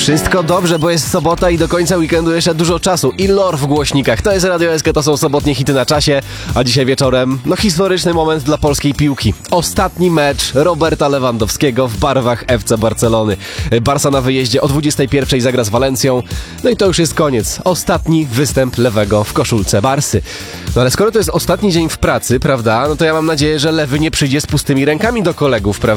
Wszystko dobrze, bo jest sobota i do końca weekendu jeszcze dużo czasu i lore w głośnikach. To jest Radio SK, to są sobotnie hity na czasie, a dzisiaj wieczorem, historyczny moment dla polskiej piłki. Ostatni mecz Roberta Lewandowskiego w barwach FC Barcelony. Barca na wyjeździe o 21:00 zagra z Walencją, no i to już jest koniec. Ostatni występ Lewego w koszulce Barsy. No ale skoro to jest ostatni dzień w pracy, prawda, no to ja mam nadzieję, że Lewy nie przyjdzie z pustymi rękami do kolegów, prawda?